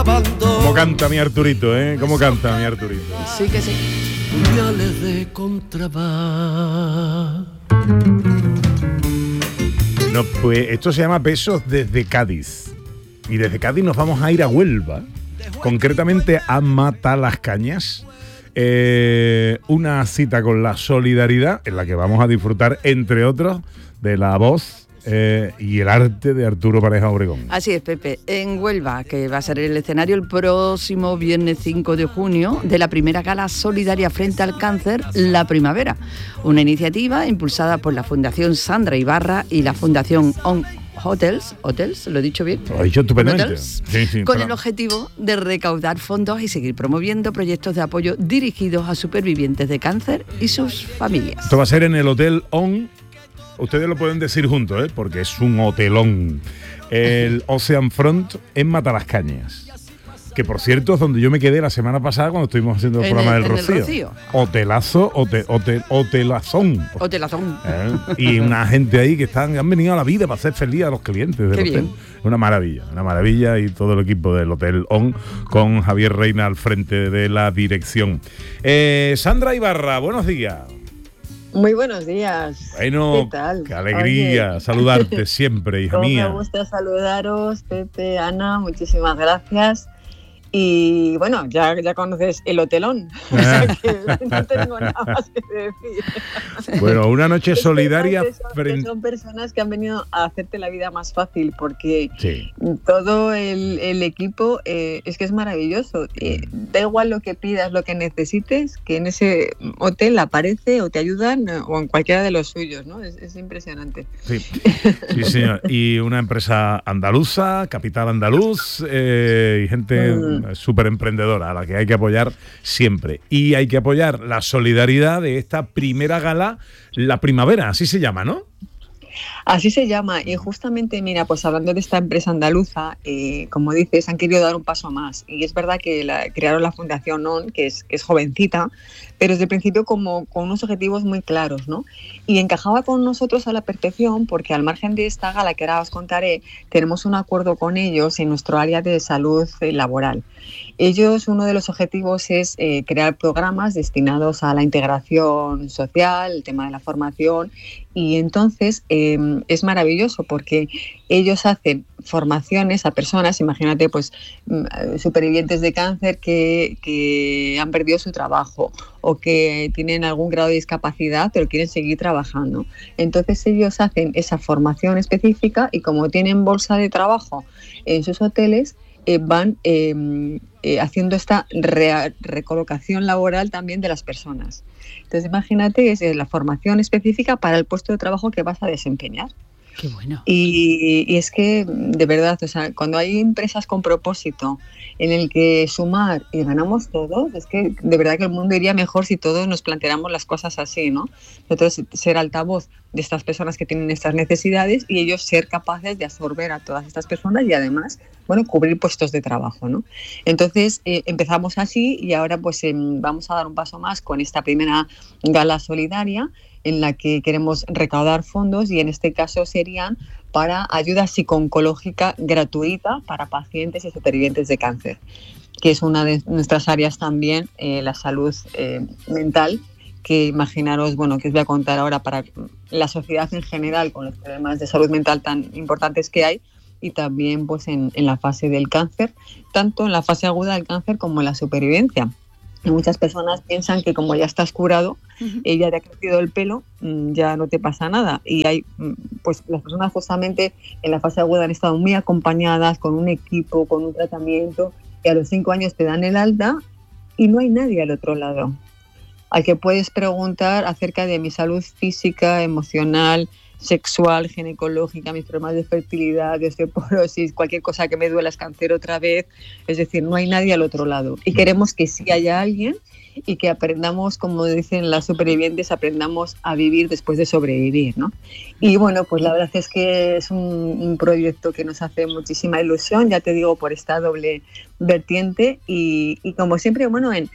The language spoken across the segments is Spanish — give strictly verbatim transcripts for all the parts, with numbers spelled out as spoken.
Cómo canta mi Arturito, ¿eh? Cómo canta mi Arturito. Sí que sí. Puñales de contrabando. No, pues esto se llama Besos desde Cádiz. Y desde Cádiz nos vamos a ir a Huelva, concretamente a Matalascañas. Eh, una cita con la solidaridad en la que vamos a disfrutar, entre otros, de la voz eh, y el arte de Arturo Pareja Obregón. Así es, Pepe. En Huelva, que va a ser el escenario el próximo viernes cinco de junio de la primera gala solidaria frente al cáncer, La Primavera. Una iniciativa impulsada por la Fundación Sandra Ibarra y la Fundación On Hotels, Hotels, ¿lo he dicho bien? Lo he dicho estupendamente. Sí, sí, con pero... el objetivo de recaudar fondos y seguir promoviendo proyectos de apoyo dirigidos a supervivientes de cáncer y sus familias. Esto va a ser en el Hotel On. Ustedes lo pueden decir juntos, ¿eh? Porque es un hotelón. El Ocean Front en Matalascañas. Que por cierto es donde yo me quedé la semana pasada cuando estuvimos haciendo el en programa el, del Rocío. Rocío. Hotelazo, hotel, hotel, hotelazón. Hotelazón. ¿Eh? Y una gente ahí que están, han venido a la vida para hacer feliz a los clientes del Qué hotel. bien. Una maravilla, una maravilla, y todo el equipo del Hotel On con Javier Reina al frente de la dirección. Eh, Sandra Ibarra, buenos días. Muy buenos días. Bueno, ¿qué tal? Qué alegría Oye, saludarte siempre, hija cómo mía. Me gusta saludaros, Pepe, Ana, muchísimas gracias. Y bueno, ya, ya conoces el hotelón, o sea que no tengo nada más que decir. Bueno, una noche Es solidaria. que son, que son personas que han venido a hacerte la vida más fácil, porque sí. todo el, el equipo eh, es que es maravilloso. Eh, da igual lo que pidas, lo que necesites, que en ese hotel aparece o te ayudan, o en cualquiera de los suyos, ¿no? Es, es impresionante. Sí. Sí, señor. Y una empresa andaluza, capital andaluz, eh, y gente mm. súper emprendedora a la que hay que apoyar siempre. Y hay que apoyar la solidaridad de esta primera gala, La Primavera, así se llama, ¿no? Así se llama, y justamente, mira, pues hablando de esta empresa andaluza, eh, como dices, han querido dar un paso más, y es verdad que la, crearon la Fundación O N, que es, que es jovencita, pero desde el principio como con unos objetivos muy claros, ¿no? Y encajaba con nosotros a la perfección, porque al margen de esta gala que ahora os contaré, tenemos un acuerdo con ellos en nuestro área de salud eh, laboral. Ellos, uno de los objetivos es eh, crear programas destinados a la integración social, el tema de la formación, y entonces eh, es maravilloso porque ellos hacen formaciones a personas, imagínate, pues supervivientes de cáncer que, que han perdido su trabajo o que tienen algún grado de discapacidad pero quieren seguir trabajando. Entonces ellos hacen esa formación específica y como tienen bolsa de trabajo en sus hoteles, Eh, van eh, eh, haciendo esta re- recolocación laboral también de las personas. Entonces imagínate, es la formación específica para el puesto de trabajo que vas a desempeñar. Qué bueno. Y, y es que, de verdad, o sea, cuando hay empresas con propósito en el que sumar y ganamos todos, es que de verdad que el mundo iría mejor si todos nos planteáramos las cosas así, ¿no? Nosotros ser altavoz de estas personas que tienen estas necesidades y ellos ser capaces de absorber a todas estas personas y además, bueno, cubrir puestos de trabajo, ¿no? Entonces eh, empezamos así y ahora pues eh, vamos a dar un paso más con esta primera gala solidaria en la que queremos recaudar fondos y en este caso serían para ayuda psico-oncológica gratuita para pacientes y supervivientes de cáncer, que es una de nuestras áreas también, eh, la salud eh, mental, que imaginaros, bueno, que os voy a contar ahora para la sociedad en general con los problemas de salud mental tan importantes que hay y también pues en, en la fase del cáncer, tanto en la fase aguda del cáncer como en la supervivencia. Y muchas personas piensan que como ya estás curado, uh-huh. eh, ya te ha crecido el pelo, mmm, ya no te pasa nada. Y hay, pues las personas justamente en la fase aguda han estado muy acompañadas con un equipo, con un tratamiento, y a los cinco años te dan el alta y no hay nadie al otro lado al que puedes preguntar acerca de mi salud física, emocional, sexual, ginecológica, mis problemas de fertilidad, de osteoporosis, cualquier cosa que me duela es cáncer otra vez. Es decir, no hay nadie al otro lado. Y queremos que sí haya alguien y que aprendamos, como dicen las supervivientes, aprendamos a vivir después de sobrevivir, ¿no? Y bueno, pues la verdad es que es un, un proyecto que nos hace muchísima ilusión, ya te digo, por esta doble vertiente. Y, y como siempre, bueno, en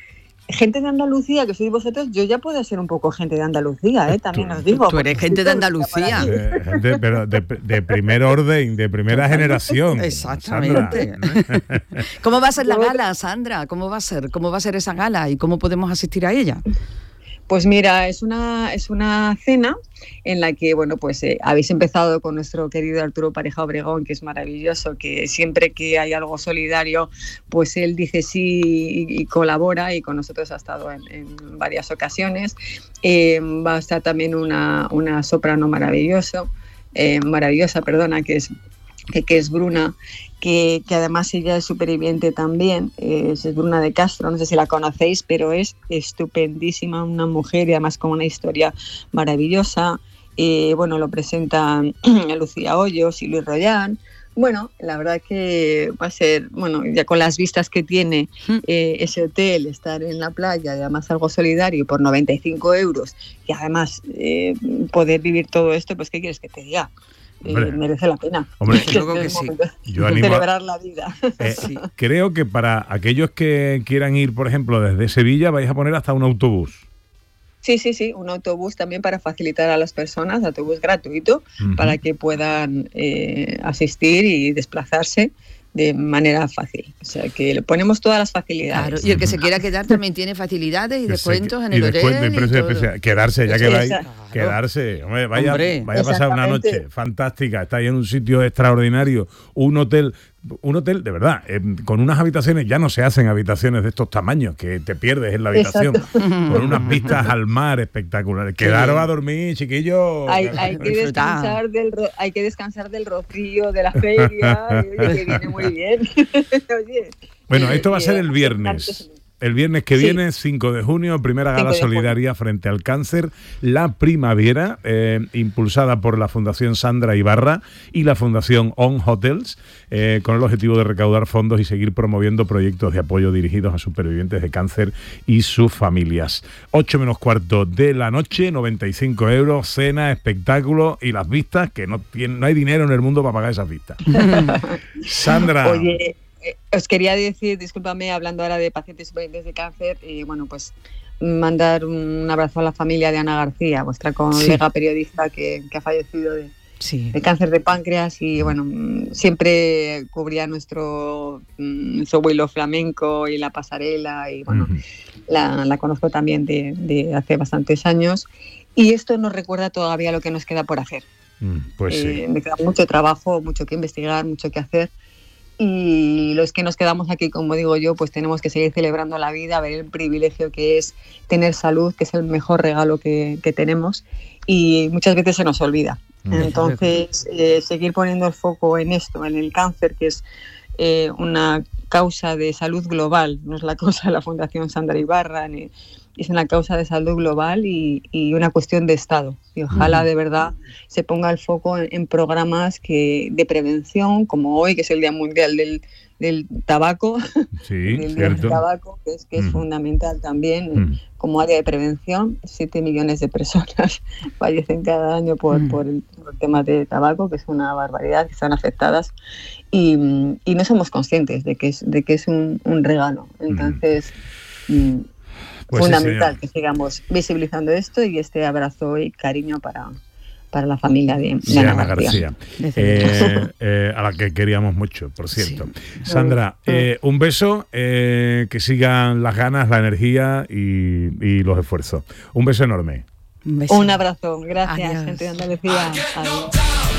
gente de Andalucía, que sois vosotros, yo ya puedo ser un poco gente de Andalucía, ¿eh? También os digo. Tú eres gente de Andalucía. Eh, gente, pero de, de primer orden, de primera generación. Exactamente. Sandra. ¿Cómo va a ser la gala, Sandra? ¿Cómo va a ser? ¿Cómo va a ser esa gala y cómo podemos asistir a ella? Pues mira, es una, es una cena en la que, bueno, pues eh, habéis empezado con nuestro querido Arturo Pareja Obregón, que es maravilloso, que siempre que hay algo solidario, pues él dice sí y, y colabora, y con nosotros ha estado en, en varias ocasiones. Eh, va a estar también una, una soprano maravilloso, eh, maravillosa, perdona, que es, que, que es Bruna, Que, que además ella es superviviente también, es, es Bruna de Castro, no sé si la conocéis, pero es estupendísima, una mujer y además con una historia maravillosa. Eh, bueno, lo presentan Lucía Hoyos y Luis Rollán. Bueno, la verdad que va a ser, bueno, ya con las vistas que tiene eh, ese hotel, estar en la playa y además algo solidario por noventa y cinco euros, y además eh, poder vivir todo esto, pues ¿qué quieres que te diga? Eh, merece la pena. Hombre, creo que sí. Yo animo celebrar la vida. Eh, sí. Creo que para aquellos que quieran ir, por ejemplo, desde Sevilla, vais a poner hasta un autobús. Sí, sí, sí, un autobús también para facilitar a las personas, autobús gratuito, uh-huh. para que puedan eh, asistir y desplazarse de manera fácil. O sea, que le ponemos todas las facilidades. Claro, y el que se quiera quedar también tiene facilidades y descuentos en el hotel. Y descuento, quedarse, ya que vais, claro. quedarse. Hombre, vaya, Hombre, vaya a pasar una noche fantástica, estáis en un sitio extraordinario, un hotel... Un hotel, de verdad, eh, con unas habitaciones, ya no se hacen habitaciones de estos tamaños, que te pierdes en la habitación, Exacto. con unas vistas al mar espectaculares. Sí. Quedaros a dormir, chiquillos. Hay, hay, que descansar del, hay que descansar del rocío, de la feria, oye, que viene muy bien. Oye, bueno, esto va a ser el viernes. El viernes que sí. viene, cinco de junio, primera gala solidaria frente al cáncer, la primavera, eh, impulsada por la Fundación Sandra Ibarra y la Fundación On Hotels, eh, con el objetivo de recaudar fondos y seguir promoviendo proyectos de apoyo dirigidos a supervivientes de cáncer y sus familias. ocho menos cuarto de la noche, noventa y cinco euros, cena, espectáculo y las vistas, que no, tiene, no hay dinero en el mundo para pagar esas vistas. Sandra... Oye, os quería decir, discúlpame, hablando ahora de pacientes supervivientes de cáncer, y eh, bueno, pues mandar un abrazo a la familia de Ana García, vuestra colega sí. periodista que, que ha fallecido de, sí. de cáncer de páncreas, y bueno, siempre cubría nuestro, nuestro vuelo flamenco y la pasarela, y bueno, uh-huh. la, la conozco también de, de hace bastantes años, y esto nos recuerda todavía lo que nos queda por hacer. Mm, pues eh, sí. Me queda mucho trabajo, mucho que investigar, mucho que hacer. Y los que nos quedamos aquí, como digo yo, pues tenemos que seguir celebrando la vida, ver el privilegio que es tener salud, que es el mejor regalo que, que tenemos, y muchas veces se nos olvida. Entonces, eh, seguir poniendo el foco en esto, en el cáncer, que es eh, una causa de salud global, no es la causa de la Fundación Sandra Ibarra, ni, es una causa de salud global y, y una cuestión de Estado. Y ojalá de verdad se ponga el foco en, en programas que de prevención, como hoy, que es el Día Mundial del, del Tabaco, sí, del Día del Tabaco, que es, que es mm. fundamental también mm. como área de prevención. Siete millones de personas fallecen cada año por, mm. por, el, por el tema de tabaco, que es una barbaridad, que están afectadas. Y, y no somos conscientes de que es, de que es un, un regalo. Entonces... Mm. Pues fundamental sí, que sigamos visibilizando esto, y este abrazo y cariño para, para la familia de, de sí, Ana, Ana García, García. Eh, eh, a la que queríamos mucho, por cierto. Sí. Sandra, eh, un beso, eh, que sigan las ganas, la energía y, y los esfuerzos. Un beso enorme. Un, beso. Un abrazo, gracias. Adiós. Gente de Andalucía. Adiós.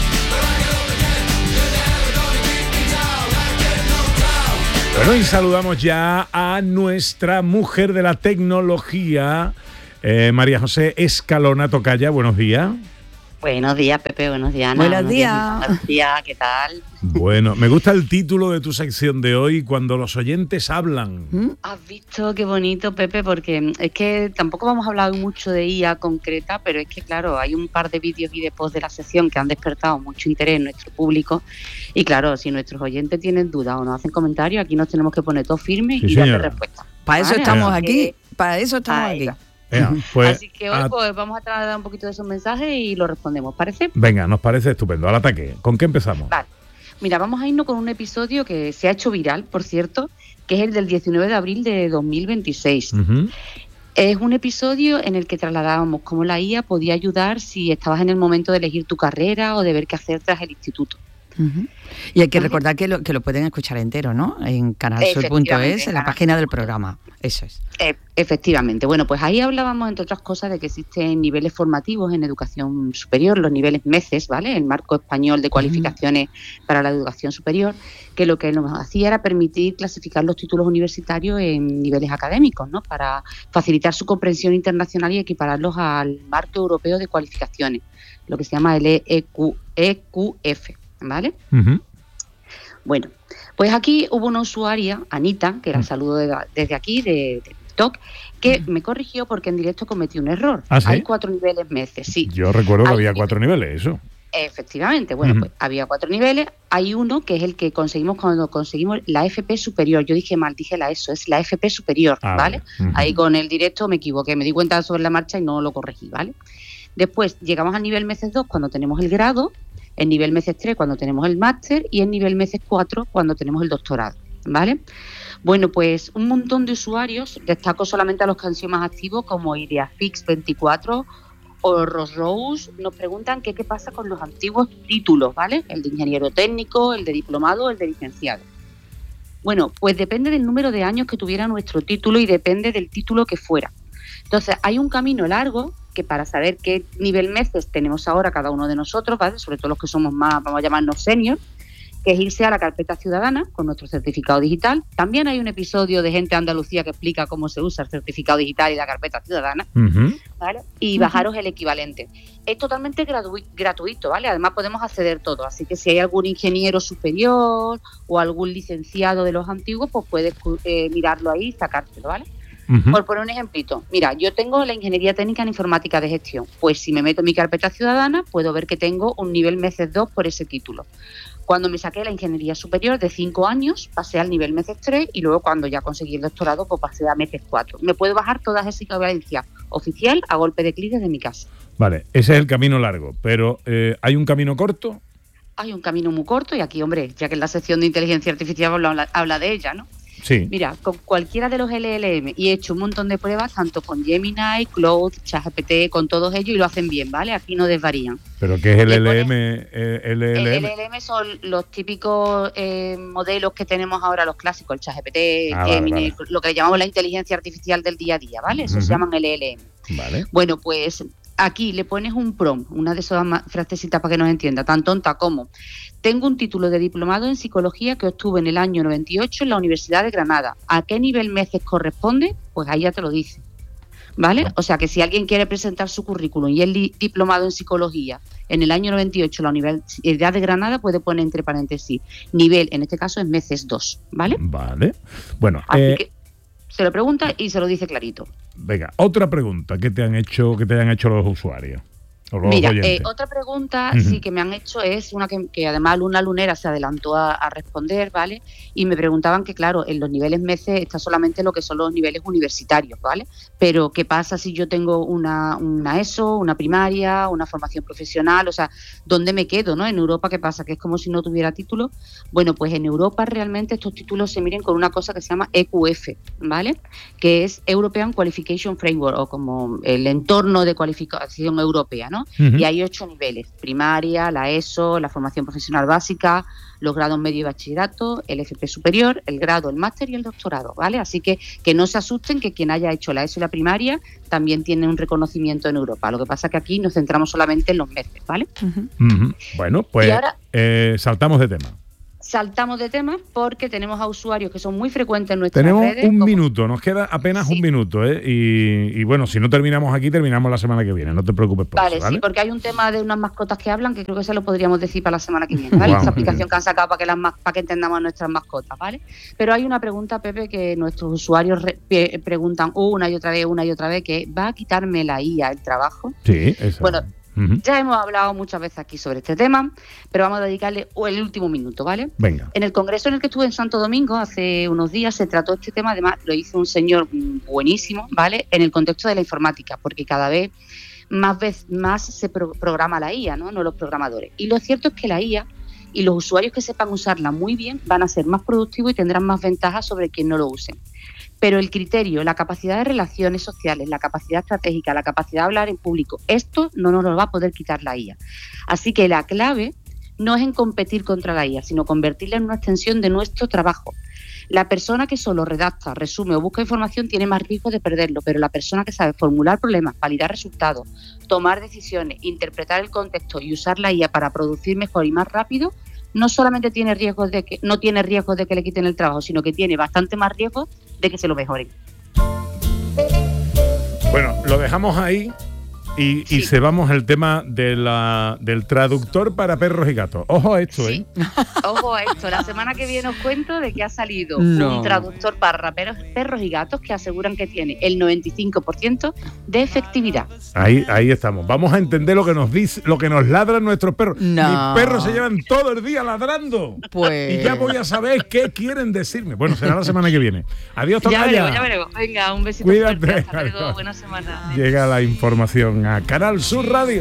Bueno, y saludamos ya a nuestra mujer de la tecnología, eh, María José Escalona Tocaya. Buenos días. Buenos días, Pepe. Buenos días, Ana. Buenos, buenos días. Buenos días, ¿qué tal? Bueno, me gusta el título de tu sección de hoy, Cuando los oyentes hablan. ¿Mm? Has visto qué bonito, Pepe, porque es que tampoco vamos a hablar mucho de I A concreta, pero es que, claro, hay un par de vídeos y de post de la sección que han despertado mucho interés en nuestro público. Y claro, si nuestros oyentes tienen dudas o nos hacen comentarios, aquí nos tenemos que poner todos firmes sí, y darle respuesta. Para eso ¿vale? estamos aquí, para eso estamos Ahí. aquí. Venga, pues, Así que hoy pues, vamos a trasladar un poquito de esos mensajes y los respondemos, ¿parece? Venga, nos parece estupendo. Al ataque. ¿Con qué empezamos? Vale. Mira, vamos a irnos con un episodio que se ha hecho viral, por cierto, que es el del diecinueve de abril de dos mil veintiséis. Uh-huh. Es un episodio en el que trasladábamos cómo la I A podía ayudar si estabas en el momento de elegir tu carrera o de ver qué hacer tras el instituto. Uh-huh. Y hay que recordar que lo, que lo pueden escuchar entero, ¿no? En canal sur punto es, en la página del programa. Eso es. E- efectivamente. Bueno, pues ahí hablábamos, entre otras cosas, de que existen niveles formativos en educación superior, los niveles M E C E S, ¿vale? El Marco Español de Cualificaciones uh-huh. para la Educación Superior, que lo que nos hacía era permitir clasificar los títulos universitarios en niveles académicos, ¿no? Para facilitar su comprensión internacional y equipararlos al Marco Europeo de Cualificaciones, lo que se llama el E Q, E Q F. ¿Vale? Uh-huh. Bueno, pues aquí hubo una usuaria, Anita, que la saludo de, desde aquí, de, de TikTok, que uh-huh. me corrigió porque en directo cometí un error. ¿Ah, sí? Hay cuatro niveles M E C E, sí. Yo recuerdo que hay, había cuatro niveles, eso. Efectivamente, bueno, uh-huh. pues había cuatro niveles. Hay uno que es el que conseguimos cuando conseguimos la F P superior. Yo dije mal, dije la ESO, es la F P superior, ah, ¿vale? Uh-huh. Ahí con el directo me equivoqué, me di cuenta sobre la marcha y no lo corregí, ¿vale? Después llegamos al nivel M E C E dos cuando tenemos el grado, el nivel M E C E tres cuando tenemos el máster y el nivel M E C E cuatro cuando tenemos el doctorado, ¿vale? Bueno, pues un montón de usuarios, destaco solamente a los que han sido más activos como Ideafix veinticuatro o Rosrose, nos preguntan qué, qué pasa con los antiguos títulos, ¿vale? El de ingeniero técnico, el de diplomado, el de licenciado. Bueno, pues depende del número de años que tuviera nuestro título y depende del título que fuera. Entonces, hay un camino largo que para saber qué nivel M E C E S tenemos ahora cada uno de nosotros, ¿vale? Sobre todo los que somos más, vamos a llamarnos senior, que es irse a la carpeta ciudadana con nuestro certificado digital. También hay un episodio de Gente de Andalucía que explica cómo se usa el certificado digital y la carpeta ciudadana, uh-huh. ¿vale? Y uh-huh. bajaros el equivalente. Es totalmente gratu- gratuito, ¿vale? Además podemos acceder todos, así que si hay algún ingeniero superior o algún licenciado de los antiguos, pues puedes eh, mirarlo ahí y sacártelo, ¿vale? Uh-huh. Por poner un ejemplito, mira, yo tengo la Ingeniería Técnica en Informática de Gestión, pues si me meto en mi carpeta ciudadana puedo ver que tengo un nivel M E C E dos por ese título. Cuando me saqué la Ingeniería Superior de cinco años, pasé al nivel M E C E tres y luego cuando ya conseguí el doctorado, pues pasé a M E C E cuatro. Me puedo bajar todas esas equivalencias oficial a golpe de clic desde mi casa. Vale, ese es el camino largo, pero eh, ¿hay un camino corto? Hay un camino muy corto y aquí, hombre, ya que en la sección de inteligencia artificial habla, habla de ella, ¿no? Sí. Mira, con cualquiera de los L L M y he hecho un montón de pruebas, tanto con Gemini, Claude, ChatGPT, con todos ellos y lo hacen bien, ¿vale? Aquí no desvarían. ¿Pero qué es el L L M? Eh, L L M? El L L M son los típicos eh, modelos que tenemos ahora, los clásicos, el ChatGPT, ah, Gemini, vale, vale. lo que llamamos la inteligencia artificial del día a día, ¿vale? Eso uh-huh. se llaman L L M. Vale. Bueno, pues aquí le pones un prompt, una de esas frasecitas para que nos entienda, tan tonta como: tengo un título de diplomado en psicología que obtuve en el año noventa y ocho en la Universidad de Granada. ¿A qué nivel M E C E corresponde? Pues ahí ya te lo dice, ¿vale? O sea que si alguien quiere presentar su currículum y es li- diplomado en psicología en el año noventa y ocho en la Universidad de Granada, puede poner entre paréntesis nivel, en este caso es M E C E dos, ¿vale? Vale. Bueno, así eh... que se lo pregunta y se lo dice clarito. Venga, otra pregunta que te han hecho, que te hayan hecho los usuarios. Mira, eh, otra pregunta uh-huh. sí que me han hecho es una que, que además una lunera se adelantó a, a responder, ¿vale? Y me preguntaban que, claro, en los niveles M E C E está solamente lo que son los niveles universitarios, ¿vale? Pero ¿qué pasa si yo tengo una, una ESO, una primaria, una formación profesional? O sea, ¿dónde me quedo, no? En Europa, ¿qué pasa? ¿Que es como si no tuviera título? Bueno, pues en Europa realmente estos títulos se miren con una cosa que se llama E Q F, ¿vale? Que es European Qualification Framework, o como el entorno de cualificación europea, ¿no? Uh-huh. Y hay ocho niveles: primaria, la ESO, la formación profesional básica, los grados medio y bachillerato, el F P superior, el grado, el máster y el doctorado, ¿vale? Así que que no se asusten que quien haya hecho la ESO y la primaria también tiene un reconocimiento en Europa. Lo que pasa es que aquí nos centramos solamente en los meses, ¿vale? Uh-huh. Uh-huh. Bueno, pues ahora, eh, saltamos de tema. Saltamos de tema porque tenemos a usuarios que son muy frecuentes en nuestras tenemos redes. Tenemos un como... minuto, nos queda apenas sí. un minuto, ¿eh? Y, y bueno, si no terminamos aquí, terminamos la semana que viene, no te preocupes por vale, eso, ¿vale? Sí, porque hay un tema de unas mascotas que hablan que creo que se lo podríamos decir para la semana que viene, ¿vale? Wow. Esa aplicación que han sacado para que, las, para que entendamos a nuestras mascotas, ¿vale? Pero hay una pregunta, Pepe, que nuestros usuarios re, pe, preguntan una y otra vez, una y otra vez, que ¿va a quitarme la I A el trabajo? Sí, eso. Bueno, Uh-huh. Ya hemos hablado muchas veces aquí sobre este tema, pero vamos a dedicarle el último minuto, ¿vale? Venga. En el congreso en el que estuve en Santo Domingo hace unos días se trató este tema, además lo hizo un señor buenísimo, ¿vale? En el contexto de la informática, porque cada vez más, vez, más se pro- programa la I A, ¿no? No los programadores. Y lo cierto es que la I A y los usuarios que sepan usarla muy bien van a ser más productivos y tendrán más ventajas sobre quien no lo usen. Pero el criterio, la capacidad de relaciones sociales, la capacidad estratégica, la capacidad de hablar en público, esto no nos lo va a poder quitar la I A. Así que la clave no es en competir contra la I A, sino convertirla en una extensión de nuestro trabajo. La persona que solo redacta, resume o busca información tiene más riesgo de perderlo, pero la persona que sabe formular problemas, validar resultados, tomar decisiones, interpretar el contexto y usar la I A para producir mejor y más rápido, no solamente tiene riesgos de que no tiene riesgos de que le quiten el trabajo, sino que tiene bastante más riesgos de que se lo mejoren. Bueno, lo dejamos ahí y, sí. y se vamos el tema de la, del traductor para perros y gatos. Ojo a esto, sí. ¿eh? Ojo a esto. La semana que viene os cuento de que ha salido no. un traductor para perros, perros y gatos que aseguran que tiene el noventa y cinco por ciento de efectividad. Ahí, ahí estamos. Vamos a entender lo que nos dice, lo que nos ladran nuestros perros. No. Mis perros se llevan todo el día ladrando. Pues... Y ya voy a saber qué quieren decirme. Bueno, será la semana que viene. Adiós, Tocaya. Ya veremos, ya veremos. Venga, un besito Cuídate. fuerte. Hasta luego. Buena semana. Llega la información a Canal Sur Radio.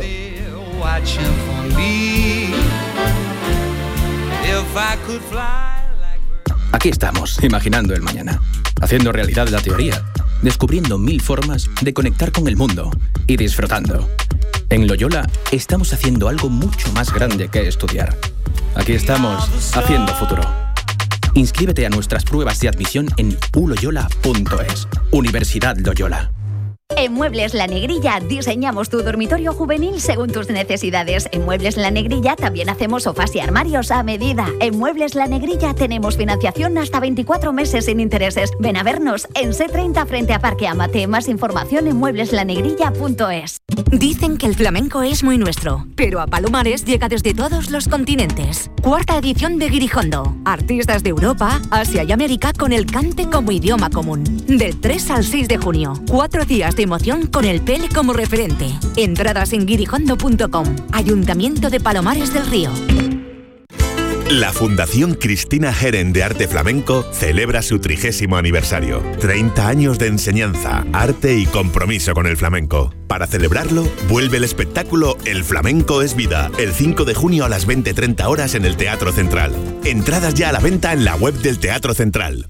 Aquí estamos, imaginando el mañana, haciendo realidad la teoría, descubriendo mil formas de conectar con el mundo y disfrutando. En Loyola estamos haciendo algo mucho más grande que estudiar. Aquí estamos, haciendo futuro. Inscríbete a nuestras pruebas de admisión en u loyola punto es. Universidad Loyola. En Muebles La Negrilla diseñamos tu dormitorio juvenil según tus necesidades. En Muebles La Negrilla también hacemos sofás y armarios a medida. En Muebles La Negrilla tenemos financiación hasta veinticuatro meses sin intereses. Ven a vernos en C treinta frente a Parque Amate. Más información en muebles la negrilla punto es. Dicen que el flamenco es muy nuestro, pero a Palomares llega desde todos los continentes. Cuarta edición de Guirijondo. Artistas de Europa, Asia y América con el cante como idioma común. Del tres al seis de junio. Cuatro días de emoción con el Pele como referente. Entradas en guirijondo punto com. Ayuntamiento de Palomares del Río. La Fundación Cristina Geren de Arte Flamenco celebra su trigésimo aniversario. treinta años de enseñanza, arte y compromiso con el flamenco. Para celebrarlo, vuelve el espectáculo El Flamenco es Vida, el cinco de junio a las veinte treinta horas en el Teatro Central. Entradas ya a la venta en la web del Teatro Central.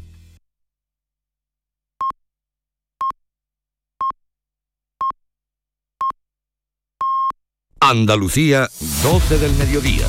Andalucía, doce del mediodía.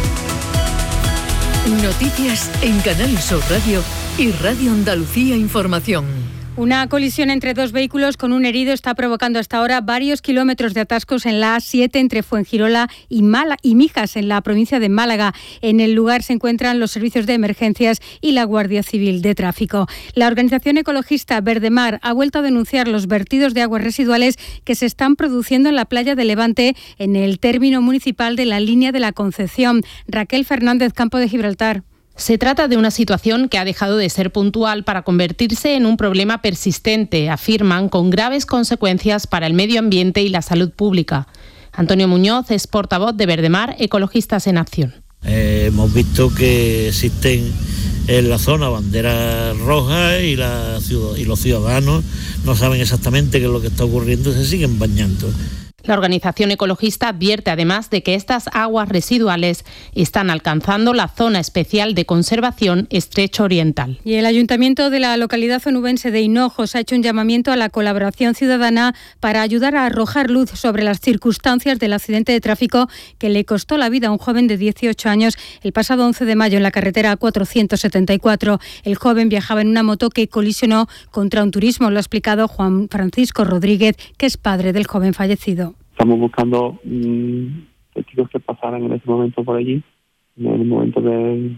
Noticias en Canal Sur Radio y Radio Andalucía Información. Una colisión entre dos vehículos con un herido está provocando hasta ahora varios kilómetros de atascos en la A siete entre Fuengirola y, Mala, y Mijas, en la provincia de Málaga. En el lugar se encuentran los servicios de emergencias y la Guardia Civil de Tráfico. La organización ecologista Verdemar ha vuelto a denunciar los vertidos de aguas residuales que se están produciendo en la playa de Levante, en el término municipal de la Línea de la Concepción. Raquel Fernández, Campo de Gibraltar. Se trata de una situación que ha dejado de ser puntual para convertirse en un problema persistente, afirman, con graves consecuencias para el medio ambiente y la salud pública. Antonio Muñoz es portavoz de Verdemar, Ecologistas en Acción. Eh, hemos visto que existen en la zona banderas rojas y, la, y los ciudadanos no saben exactamente qué es lo que está ocurriendo y se siguen bañando. La organización ecologista advierte además de que estas aguas residuales están alcanzando la zona especial de conservación Estrecho Oriental. Y el ayuntamiento de la localidad onubense de Hinojos ha hecho un llamamiento a la colaboración ciudadana para ayudar a arrojar luz sobre las circunstancias del accidente de tráfico que le costó la vida a un joven de dieciocho años el pasado once de mayo en la carretera A cuatrocientos setenta y cuatro. El joven viajaba en una moto que colisionó contra un turismo, lo ha explicado Juan Francisco Rodríguez, que es padre del joven fallecido. Estamos buscando mmm, testigos que pasaran en ese momento por allí, en el momento de,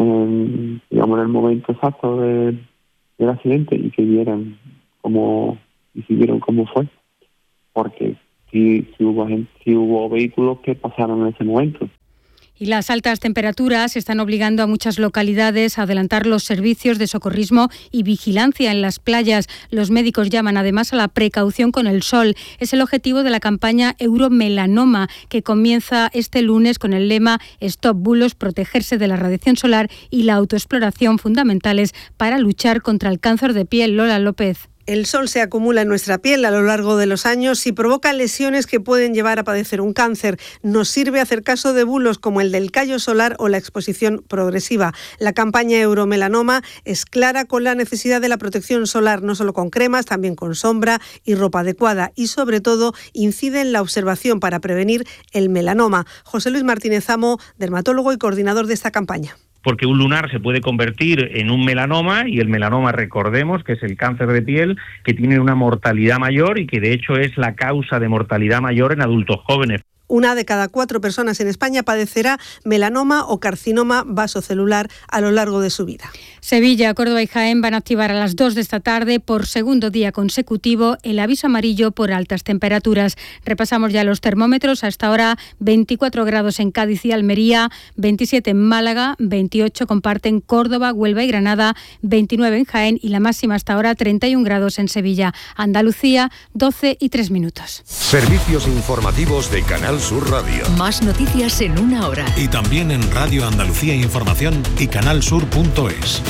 en, digamos, en el momento exacto de, del accidente y que vieran cómo y si vieron cómo fue, porque si, si hubo gente, si hubo vehículos que pasaron en ese momento. Y las altas temperaturas están obligando a muchas localidades a adelantar los servicios de socorrismo y vigilancia en las playas. Los médicos llaman además a la precaución con el sol. Es el objetivo de la campaña Euromelanoma, que comienza este lunes con el lema Stop Bulos, protegerse de la radiación solar y la autoexploración, fundamentales para luchar contra el cáncer de piel. Lola López. El sol se acumula en nuestra piel a lo largo de los años y provoca lesiones que pueden llevar a padecer un cáncer. Nos sirve hacer caso de bulos como el del callo solar o la exposición progresiva. La campaña Euromelanoma es clara con la necesidad de la protección solar, no solo con cremas, también con sombra y ropa adecuada, y sobre todo incide en la observación para prevenir el melanoma. José Luis Martínez Amo, dermatólogo y coordinador de esta campaña. Porque un lunar se puede convertir en un melanoma, y el melanoma, recordemos, que es el cáncer de piel que tiene una mortalidad mayor y que de hecho es la causa de mortalidad mayor en adultos jóvenes. Una de cada cuatro personas en España padecerá melanoma o carcinoma vasocelular a lo largo de su vida. Sevilla, Córdoba y Jaén van a activar a las dos de esta tarde por segundo día consecutivo el aviso amarillo por altas temperaturas. Repasamos ya los termómetros. Hasta ahora veinticuatro grados en Cádiz y Almería, veintisiete en Málaga, veintiocho comparten Córdoba, Huelva y Granada, veintinueve en Jaén y la máxima hasta ahora treinta y un grados en Sevilla. Andalucía, doce y tres minutos. Servicios informativos de Canal Sur Radio. Más noticias en una hora. Y también en Radio Andalucía Información y canalsur punto es.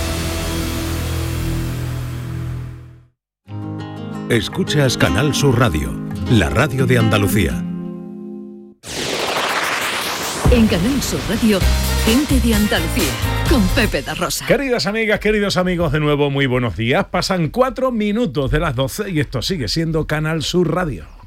Escuchas Canal Sur Radio, la radio de Andalucía. En Canal Sur Radio, gente de Andalucía, con Pepe da Rosa. Queridas amigas, queridos amigos, de nuevo muy buenos días. Pasan cuatro minutos de las doce y esto sigue siendo Canal Sur Radio.